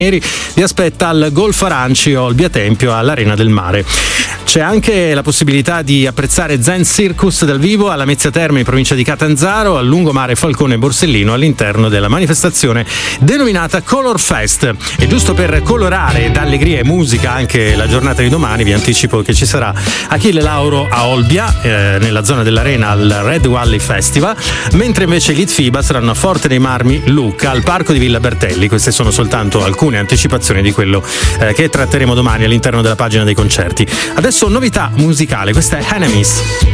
vi aspetta al Golfo Aranci o al Via Tempio all'Arena del Mare. C'è anche la possibilità di apprezzare Zen Circus dal vivo alla Mezzia Terme in provincia di Catanzaro, al lungomare Falcone Borsellino all'interno della manifestazione denominata Color Fest. E giusto per colorare d'allegria e musica anche la giornata di domani, vi anticipo che ci sarà Achille Lauro a Olbia, nella zona dell'Arena al Red Valley Festival, mentre invece gli Litfiba saranno a Forte dei Marmi, Lucca, al Parco di Villa Bertelli. Queste sono soltanto alcune anticipazioni di quello che tratteremo domani all'interno della pagina dei concerti. Adesso novità musicale, questa è Enemies.